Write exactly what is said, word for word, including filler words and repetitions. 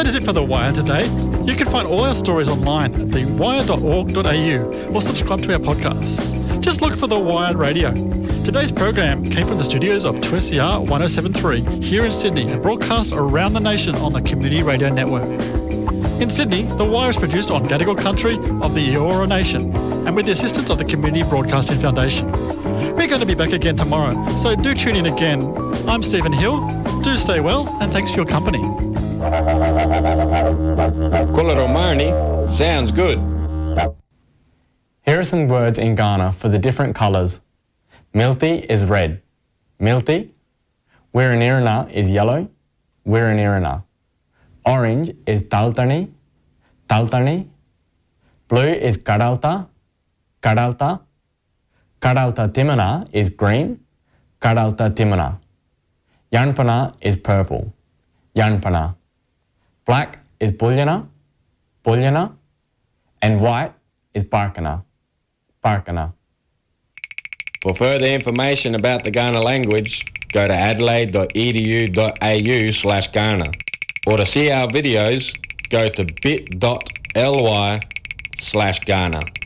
that is it for The Wire today. You can find all our stories online at the wire dot org dot a u or subscribe to our podcasts. Just look for The Wire Radio. Today's program came from the studios of two S E R one oh seven point three here in Sydney and broadcast around the nation on the Community Radio Network. In Sydney, The Wire is produced on Gadigal country of the Eora Nation and with the assistance of the Community Broadcasting Foundation. We're going to be back again tomorrow, so do tune in again. I'm Stephen Hill. Do stay well, and thanks for your company. Kularomani sounds good. Here are some words in Ghana for the different colours. Milti is red. Milti. Wiranirana is yellow. Wiranirana. Orange is taltani. Taltani. Blue is kadalta. Kadalta. Kadalta timana is green. Kadalta timana. Yanpana is purple. Yanpana. Black is bulyana. Bulyana. And white is barkana. Barkana. For further information about the Ghana language, go to adelaide dot e d u dot a u slash Ghana. Or to see our videos, go to bit dot l y slash Ghana.